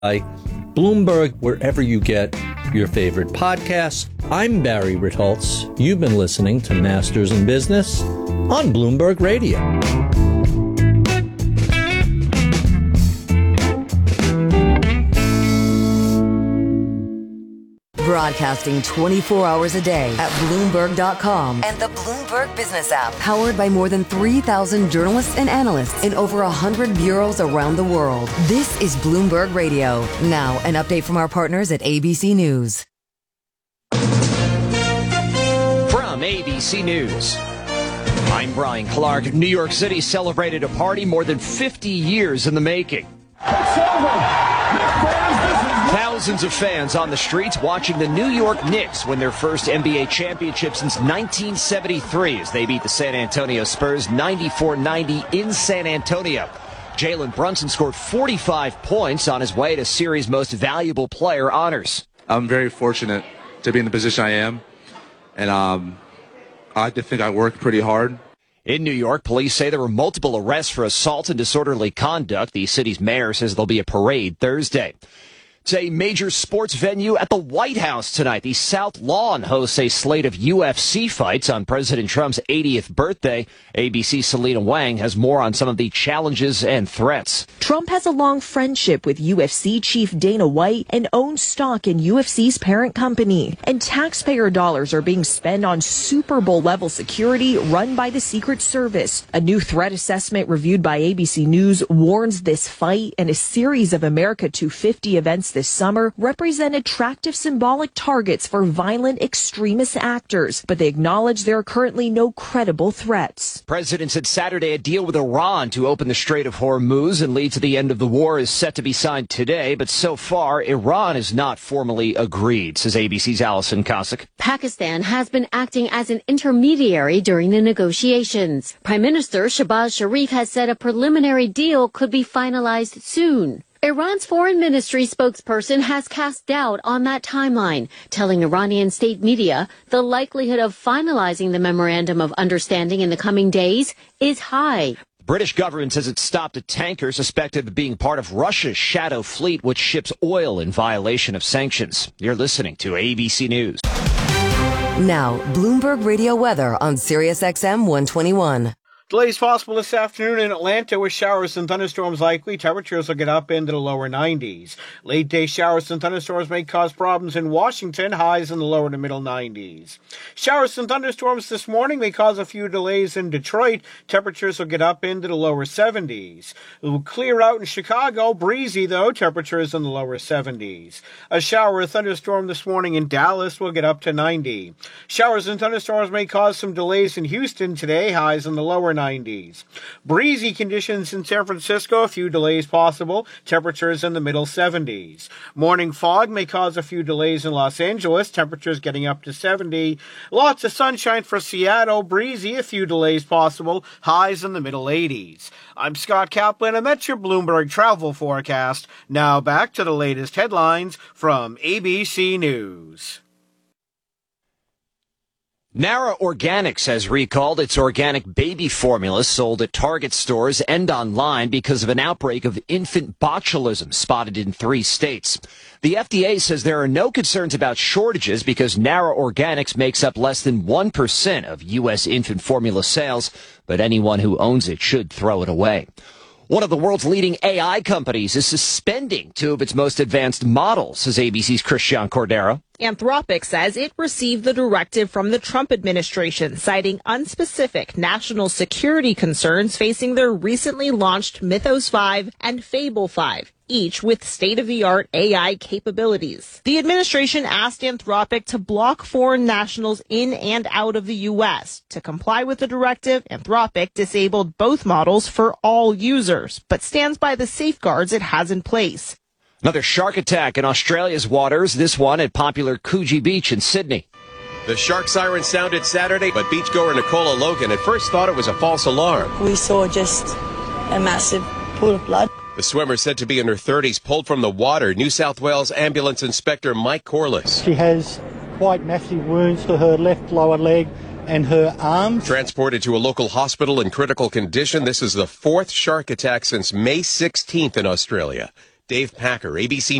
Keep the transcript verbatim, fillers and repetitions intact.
Bloomberg, wherever you get your favorite podcasts. I'm Barry Ritholtz. You've been listening to Masters in Business on Bloomberg Radio. Broadcasting twenty-four hours a day at Bloomberg dot com and the Bloomberg Business app. Powered by more than three thousand journalists and analysts in over one hundred bureaus around the world. This is Bloomberg Radio. Now, an update from our partners at A B C News. From A B C News, I'm Brian Clark. New York City celebrated a party more than fifty years in the making. It's over. Thousands of fans on the streets watching the New York Knicks win their first N B A championship since nineteen seventy-three as they beat the San Antonio Spurs ninety-four ninety in San Antonio. Jalen Brunson scored forty-five points on his way to series' most valuable player honors. I'm very fortunate to be in the position I am, and um, I like to think I worked pretty hard. In New York, police say there were multiple arrests for assault and disorderly conduct. The city's mayor says there'll be a parade Thursday. It's a major sports venue at the White House tonight. The South Lawn hosts a slate of U F C fights on President Trump's eightieth birthday. A B C's Selena Wang has more on some of the challenges and threats. Trump has a long friendship with U F C chief Dana White and owns stock in U F C's parent company. And taxpayer dollars are being spent on Super Bowl level security run by the Secret Service. A new threat assessment reviewed by A B C News warns this fight and a series of America two fifty events this summer represent attractive symbolic targets for violent extremist actors, but they acknowledge there are currently no credible threats. President said Saturday a deal with Iran to open the Strait of Hormuz and lead to the end of the war is set to be signed today, but so far Iran has not formally agreed, says A B C's Allison Cossack. Pakistan has been acting as an intermediary during the negotiations. Prime Minister Shehbaz Sharif has said a preliminary deal could be finalized soon. Iran's foreign ministry spokesperson has cast doubt on that timeline, telling Iranian state media the likelihood of finalizing the memorandum of understanding in the coming days is high. The British government says it stopped a tanker suspected of being part of Russia's shadow fleet, which ships oil in violation of sanctions. You're listening to A B C News. Now, Bloomberg Radio weather on Sirius X M one twenty-one. Delays possible this afternoon in Atlanta with showers and thunderstorms likely. Temperatures will get up into the lower nineties. Late day showers and thunderstorms may cause problems in Washington. Highs in the lower to middle nineties. Showers and thunderstorms this morning may cause a few delays in Detroit. Temperatures will get up into the lower seventies. It will clear out in Chicago. Breezy though. Temperatures in the lower seventies. A shower or thunderstorm this morning in Dallas will get up to ninety. Showers and thunderstorms may cause some delays in Houston today. Highs in the lower nineties. Breezy conditions in San Francisco, a few delays possible, temperatures in the middle seventies. Morning fog may cause a few delays in Los Angeles, temperatures getting up to seventy. Lots of sunshine for Seattle, breezy, a few delays possible, highs in the middle eighties. I'm Scott Kaplan, and that's your Bloomberg travel forecast. Now back to the latest headlines from A B C News. Nara Organics has recalled its organic baby formula sold at Target stores and online because of an outbreak of infant botulism spotted in three states. The F D A says there are no concerns about shortages because Nara Organics makes up less than one percent of U S infant formula sales, but anyone who owns it should throw it away. One of the world's leading A I companies is suspending two of its most advanced models, says A B C's Christian Cordero. Anthropic says it received the directive from the Trump administration, citing unspecific national security concerns facing their recently launched Mythos five and Fable five, each with state-of-the-art A I capabilities. The administration asked Anthropic to block foreign nationals in and out of the U S. To comply with the directive, Anthropic disabled both models for all users, but stands by the safeguards it has in place. Another shark attack in Australia's waters, this one at popular Coogee Beach in Sydney. The shark siren sounded Saturday, but beachgoer Nicola Logan at first thought it was a false alarm. We saw just a massive pool of blood. The swimmer, said to be in her thirties, pulled from the water. New South Wales Ambulance Inspector Mike Corliss. She has quite massive wounds to her left lower leg and her arms. Transported to a local hospital in critical condition. This is the fourth shark attack since May sixteenth in Australia. Dave Packer, A B C